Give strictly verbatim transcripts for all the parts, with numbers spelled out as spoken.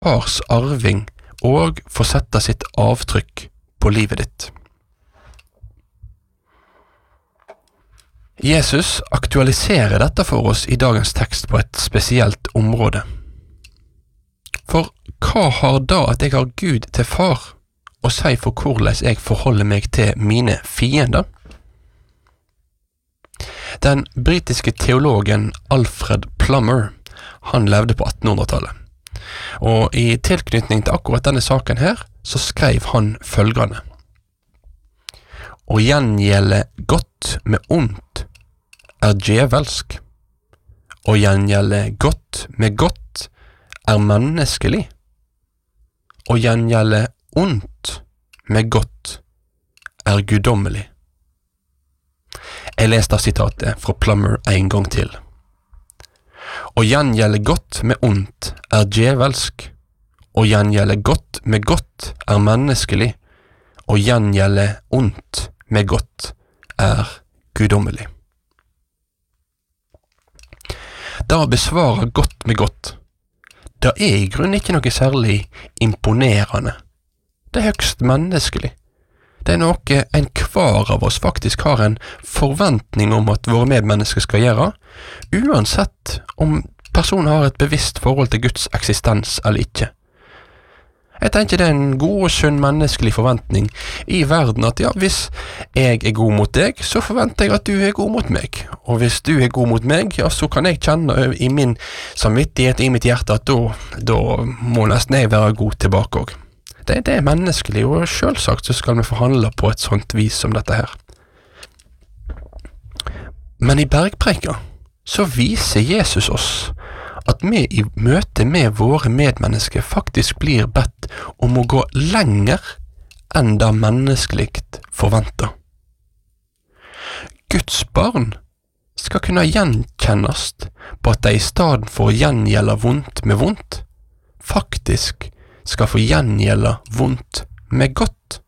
fars arving og få sette sitt avtrykk på livet ditt. Jesus aktualiserer dette for oss i dagens tekst på et spesielt område. For hva har da at jeg har Gud til far, og si for hvordan jeg forholder meg til mine fiender? Den britiske teologen Alfred Plummer, han levde på attenhundretallet. Og i tilknytning til akkurat denne saken her, så skrev han følgende: Å gjengjelde godt med ondt er djevelsk. Å gjengjelde godt med godt er menneskelig. Å gjengjelde ondt med godt er guddommelig. Jeg leste sitatet fra Plummer en gang til. Å gjengjelde godt med ondt er djevelsk. Å gjengjelde godt med godt er menneskelig. Å gjengjelde ondt med godt er guddommelig. Da besvarer godt med godt, det er i grunnen ikke noe særlig imponerende. Det er høgst menneskelig. Det er noe en hver av oss faktisk har en forventning om at våre medmennesker skal gjøre, uansett om personen har et bevisst forhold til Guds eksistens eller ikke. Jeg tenker det er en god og sunn menneskelig forventning i verden at ja, hvis jeg er god mot deg, så forventer jeg at du er god mot meg. Og hvis du er god mot meg, ja, så kan jeg kjenne i min samvittighet, i mitt hjerte, at da, da må nesten jeg være god tilbake også. Det, det er menneskelig, og selvsagt så skal vi forhandle på et sånt vis som dette her. Men i bergpreika så viser Jesus oss at vi i møte med våre medmennesker faktisk blir bedt om å gå lenger enn det menneskelikt forventer. Guds barn skal kunne gjenkjennes på at de i stedet for å gjengjelde vondt med vondt, faktisk skal få gjengjelde vondt med godt.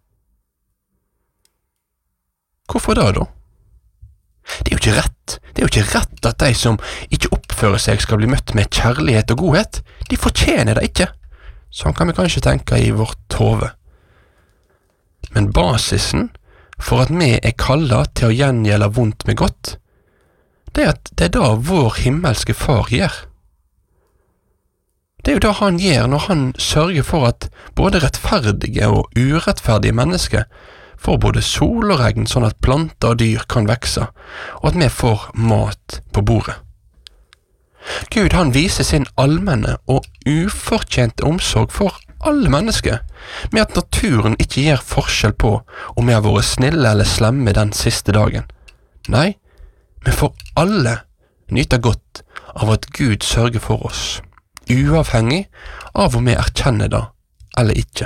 Hvorfor da da? Det er jo ikke rett. Det er jo ikke rett at de som ikke oppfører seg skal bli møtt med kjærlighet og godhet. De fortjener det ikke. Sånn kan vi kanskje tenke i vårt hode. Men basisen for at vi er kallet til å gjengjelde vondt med godt, det er at det er da vår himmelske far gjør. Det er jo det han gjør når han sørger for at både rettferdige og urettferdige mennesker får både sol og regn sånn at planter og dyr kan vekse, og at vi får mat på bordet. Gud han viser sin allmenne og ufortjente omsorg for alle mennesker, med at naturen ikke gjør forskjell på om vi har vært snille eller slemme den siste dagen. Nei, vi får alle nyte godt av at Gud sørger for oss, uavhengig av om vi erkjenner det eller ikke.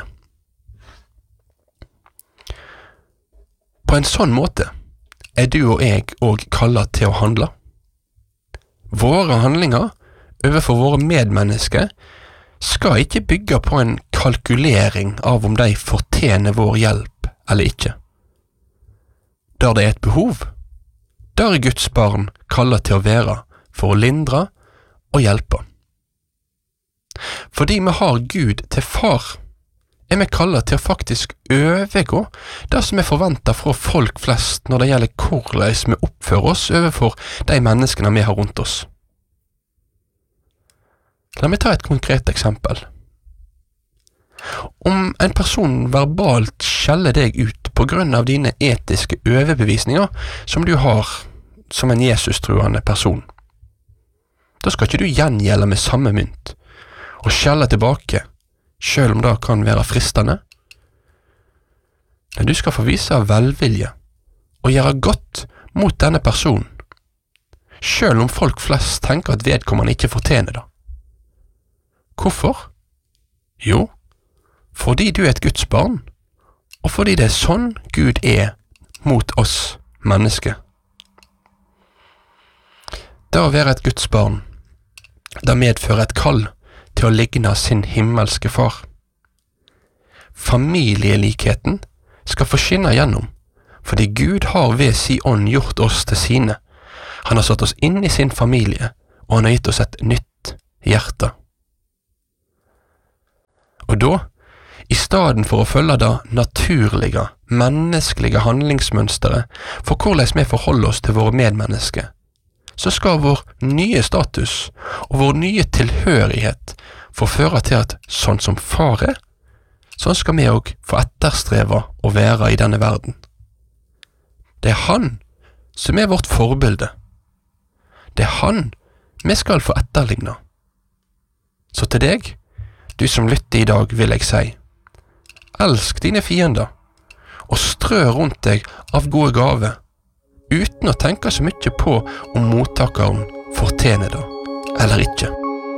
På en sånn måte er du og jeg også kallet til å handle. Våre handlinger overfor våre medmennesker skal ikke bygge på en kalkulering av om de fortjener vår hjelp eller ikke. Der det er et behov, der er Guds barn kallet til å være for å lindre og hjelpe. Fordi vi har Gud til far, er vi kallet til å faktisk overgå det som er forventet fra folk flest når det gjelder hvordan vi oppfører oss overfor de menneskene vi har rundt oss. La meg ta et konkret eksempel. Om en person verbalt skjeller deg ut på grunn av dine etiske overbevisninger som du har som en Jesus-truende person, da skal ikke du gjengjelde med samme mynt og skjelle tilbake, selv om det kan være fristende. Men du skal få vise velvilje og gjøre godt mot denne personen, selv om folk flest tenker at vedkommende ikke fortjener det. Hvorfor? Jo, fordi du er et Guds barn, og fordi det er sånn Gud er mot oss mennesker. Det å være et Guds barn, det medfører et kall til å ligne sin himmelske far. Familielikheten skal få skinne gjennom, fordi Gud har ved sin ånd gjort oss til sine. Han har satt oss inn i sin familie, og han har gitt oss et nytt hjerte. Og da, i stedet for å følge det naturlige, menneskelige handlingsmønsteret for hvordan vi forholder oss til våre medmennesker, så skal vår nye status og vår nye tilhørighet få føre til at sånn som far er, sånn skal vi også få etterstreve å være i denne verden. Det er han som er vårt forbilde. Det er han vi skal få etterligne. Så til deg, du som lytter i dag, vil jeg si, elsk dine fiender, og strø rundt deg av gode gaver, uten å tenke så mye på om mottakeren fortjener det, eller ikke.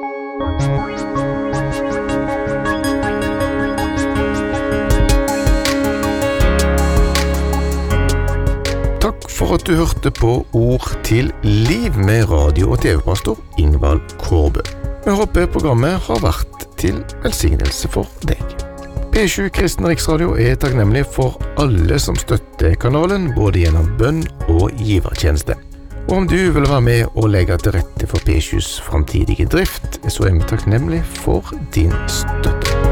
Takk for at du hørte på Ord til liv med radio- og tv-pastor Ingvald Kårbø. Vi håper programmet har vært til velsignelse for deg. P sju Kristen Riksradio er takknemlig for alle som støtter kanalen, både gjennom bønn og givertjeneste. Og om du vil være med og legge til rette for P sjus framtidige drift, så er vi takknemlig for din støtte.